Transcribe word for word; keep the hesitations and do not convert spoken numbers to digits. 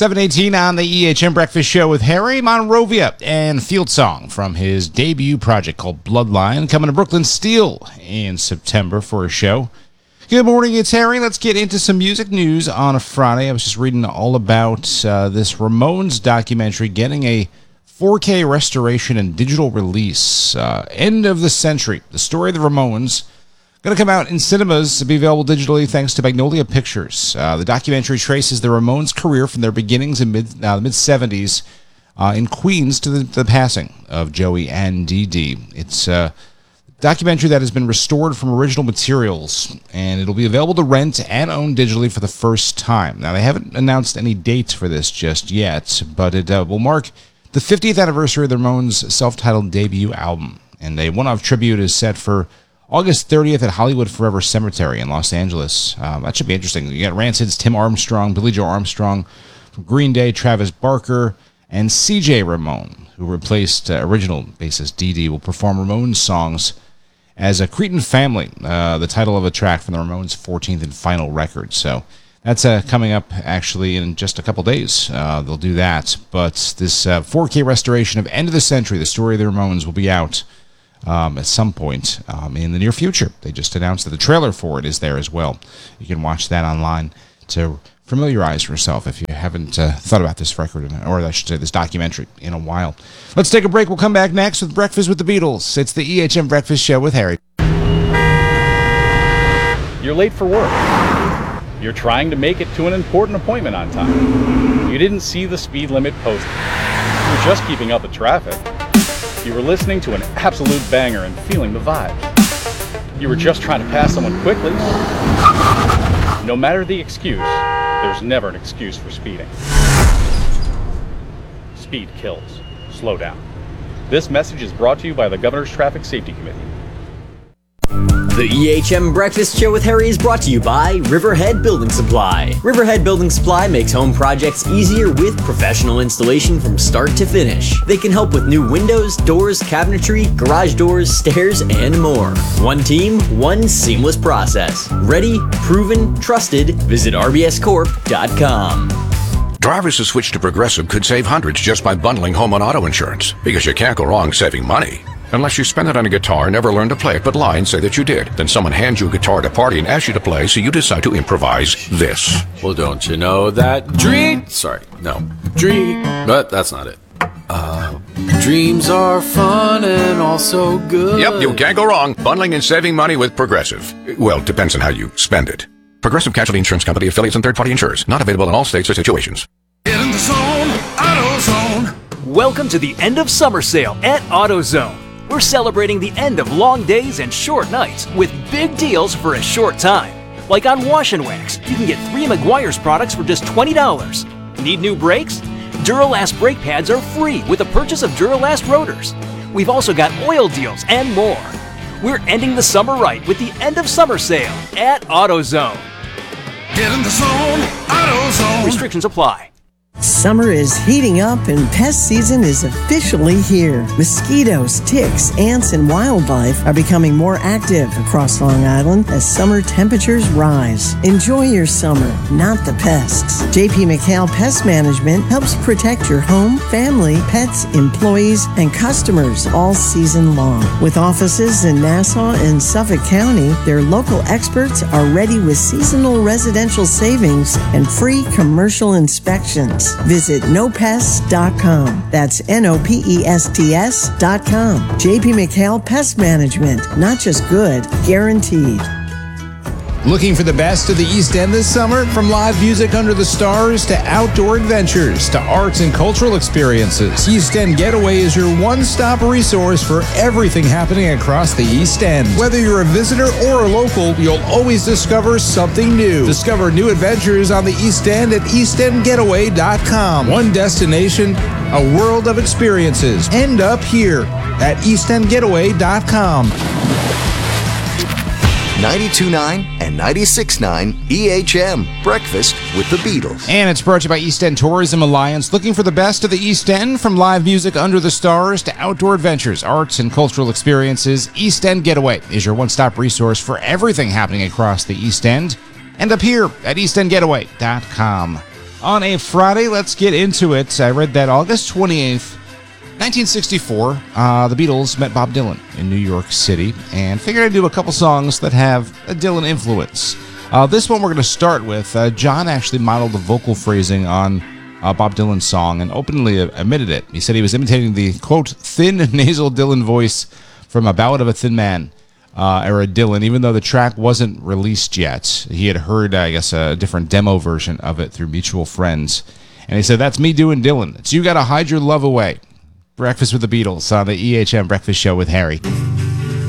seven eighteen on the E H M Breakfast Show with Harry Monrovia and Field Song from his debut project called Bloodline, coming to Brooklyn Steel in September for a show. Good morning, it's Harry. Let's get into some music news on a Friday. I was just reading all about uh, this Ramones documentary getting a four K restoration and digital release. Uh, end of the century. The story of the Ramones. Going to come out in cinemas to be available digitally thanks to Magnolia Pictures. Uh, the documentary traces the Ramones' career from their beginnings in mid, uh, the mid-seventies uh, in Queens to the, the passing of Joey and Dee Dee. It's a documentary that has been restored from original materials, and it'll be available to rent and own digitally for the first time. Now, they haven't announced any dates for this just yet, but it uh, will mark the fiftieth anniversary of the Ramones' self-titled debut album. And a one-off tribute is set for August thirtieth at Hollywood Forever Cemetery in Los Angeles. Um, that should be interesting. You got Rancid's Tim Armstrong, Billy Joe Armstrong, from Green Day, Travis Barker, and C J Ramone, who replaced uh, original bassist Dee Dee, will perform Ramones songs as a Cretin Family, uh, the title of a track from the Ramones' fourteenth and final record. So that's uh, coming up actually in just a couple days. Uh, they'll do that. But this uh, four K restoration of End of the Century, the story of the Ramones, will be out Um, at some point um, in the near future. They just announced that the trailer for it is there as well. You can watch that online to familiarize yourself if you haven't uh, thought about this record, or I should say this documentary, in a while. Let's take a break. We'll come back next with Breakfast with the Beatles. It's the E H M Breakfast Show with Harry. You're late for work. You're trying to make it to an important appointment on time. You didn't see the speed limit posted. You're just keeping up with traffic. You were listening to an absolute banger and feeling the vibes. You were just trying to pass someone quickly. No matter the excuse, there's never an excuse for speeding. Speed kills. Slow down. This message is brought to you by the Governor's Traffic Safety Committee. The E H M Breakfast Show with Harry is brought to you by Riverhead Building Supply. Riverhead Building Supply makes home projects easier with professional installation from start to finish. They can help with new windows, doors, cabinetry, garage doors, stairs, and more. One team, one seamless process. Ready, proven, trusted. Visit R B S corp dot com. Drivers who switch to Progressive could save hundreds just by bundling home and auto insurance, because you can't go wrong saving money. Unless you spend it on a guitar and never learn to play it, but lie and say that you did. Then someone hands you a guitar at a party and asks you to play, so you decide to improvise this. Well, don't you know that dream... Sorry, no. Dream... But that's not it. Uh, dreams are fun and also good. Yep, you can't go wrong. Bundling and saving money with Progressive. Well, depends on how you spend it. Progressive Casualty Insurance Company, affiliates, and third-party insurers. Not available in all states or situations. Get in the zone, AutoZone. Welcome to the end of summer sale at AutoZone. We're celebrating the end of long days and short nights with big deals for a short time. Like on Wash and Wax, you can get three Meguiar's products for just twenty dollars. Need new brakes? Duralast brake pads are free with the purchase of Duralast rotors. We've also got oil deals and more. We're ending the summer right with the end of summer sale at AutoZone. Get in the zone, AutoZone. Restrictions apply. Summer is heating up and pest season is officially here. Mosquitoes, ticks, ants, and wildlife are becoming more active across Long Island as summer temperatures rise. Enjoy your summer, not the pests. J P McHale Pest Management helps protect your home, family, pets, employees, and customers all season long. With offices in Nassau and Suffolk County, their local experts are ready with seasonal residential savings and free commercial inspections. Visit no pests dot com. That's N O P E S T S dot com. J P McHale Pest Management. Not just good, guaranteed. Looking for the best of the East End this summer? From live music under the stars to outdoor adventures to arts and cultural experiences, East End Getaway is your one-stop resource for everything happening across the East End. Whether you're a visitor or a local, you'll always discover something new. Discover new adventures on the East End at east end getaway dot com. One destination, a world of experiences. End up here at east end getaway dot com. ninety-two point nine and ninety-six point nine E H M, Breakfast with the Beatles. And it's brought to you by East End Tourism Alliance. Looking for the best of the East End? From live music under the stars to outdoor adventures, arts, and cultural experiences, East End Getaway is your one-stop resource for everything happening across the East End. End up here at east end getaway dot com. on a Friday. Let's get into it. I read that August twenty-eighth, nineteen sixty-four, uh, the Beatles met Bob Dylan in New York City and figured I'd do a couple songs that have a Dylan influence. Uh, this one we're going to start with. Uh, John actually modeled the vocal phrasing on uh, Bob Dylan's song and openly admitted it. He said he was imitating the, quote, thin nasal Dylan voice from A Ballad of a Thin Man uh, era Dylan, even though the track wasn't released yet. He had heard, I guess, a different demo version of it through mutual friends. And he said, that's me doing Dylan. It's You Gotta Hide Your Love Away. Breakfast with the Beatles on the E H M Breakfast Show with Harry.